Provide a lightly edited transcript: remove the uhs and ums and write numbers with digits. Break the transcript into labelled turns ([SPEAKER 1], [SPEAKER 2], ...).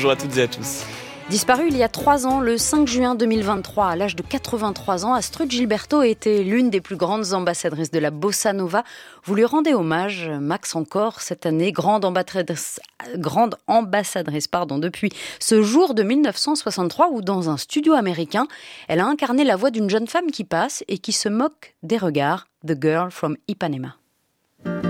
[SPEAKER 1] bonjour à toutes et à tous.
[SPEAKER 2] Disparue il y a 3 ans, le 5 juin 2023, à l'âge de 83 ans, Astrud Gilberto était l'une des plus grandes ambassadrices de la bossa nova. Vous lui rendez hommage, Max encore, cette année, grande ambassadrice depuis ce jour de 1963 où, dans un studio américain, elle a incarné la voix d'une jeune femme qui passe et qui se moque des regards, The Girl from Ipanema.